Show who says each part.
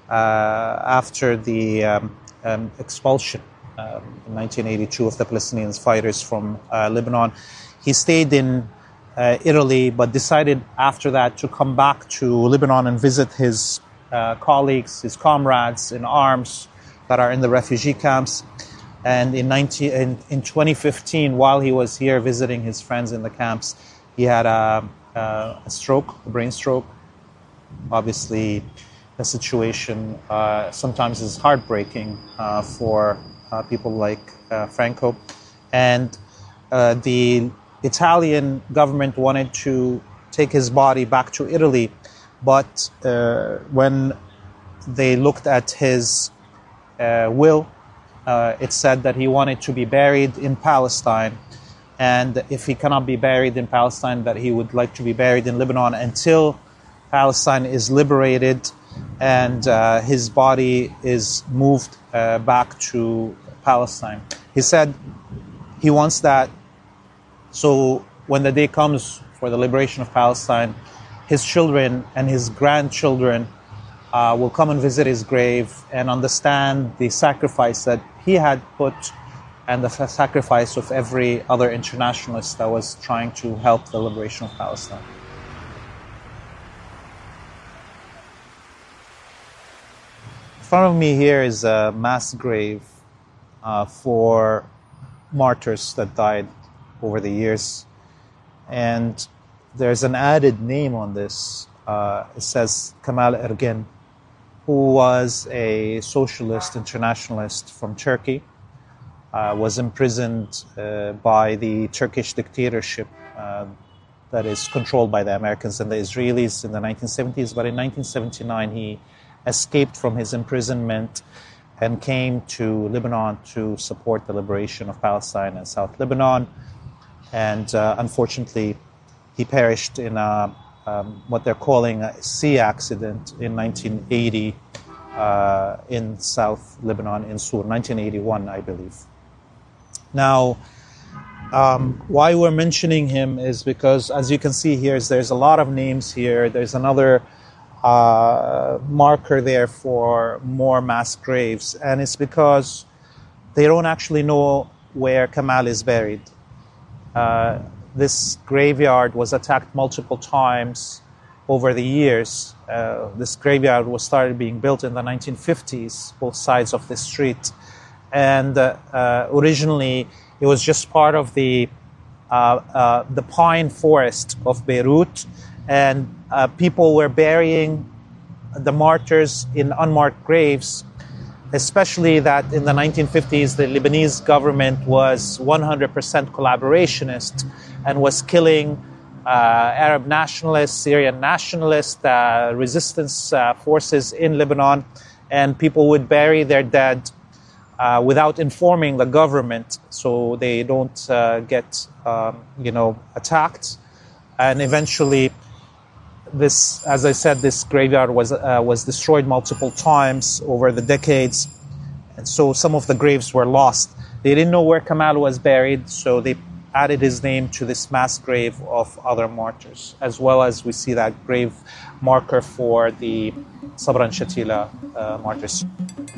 Speaker 1: after the expulsion in 1982 of the Palestinian fighters from Lebanon. He stayed in Italy, but decided after that to come back to Lebanon and visit his colleagues, his comrades in arms that are in the refugee camps. And in 2015, while he was here visiting his friends in the camps, he had a stroke, a brain stroke. Obviously, the situation sometimes is heartbreaking for people like Franco. And the Italian government wanted to take his body back to Italy, but when they looked at his will, it said that he wanted to be buried in Palestine, and if he cannot be buried in Palestine, that he would like to be buried in Lebanon until Palestine is liberated and his body is moved back to Palestine. He said he wants that, so when the day comes for the liberation of Palestine, his children and his grandchildren will come and visit his grave and understand the sacrifice that he had put and the sacrifice of every other internationalist that was trying to help the liberation of Palestine. In front of me here is a mass grave for martyrs that died over the years. And there's an added name on this. It says Kemal Ergin, who was a socialist internationalist from Turkey, was imprisoned by the Turkish dictatorship that is controlled by the Americans and the Israelis in the 1970s. But in 1979, he escaped from his imprisonment and came to Lebanon to support the liberation of Palestine and South Lebanon. And unfortunately, he perished in what they're calling a sea accident in 1980 in South Lebanon, in Sur, 1981, I believe. Now, why we're mentioning him is because, as you can see here, there's a lot of names here. There's another marker there for more mass graves, and it's because they don't actually know where Kemal is buried. This graveyard was attacked multiple times over the years. This graveyard was started being built in the 1950s, both sides of the street. And originally, it was just part of the pine forest of Beirut. And people were burying the martyrs in unmarked graves, especially that in the 1950s, the Lebanese government was 100% collaborationist and was killing Arab nationalists, Syrian nationalists, resistance forces in Lebanon, and people would bury their dead without informing the government, so they don't get, attacked. And eventually, this, as I said, this graveyard was destroyed multiple times over the decades, and so some of the graves were lost. They didn't know where Kemal was buried, so they added his name to this mass grave of other martyrs, as well as we see that grave marker for the Sabra and Shatila martyrs.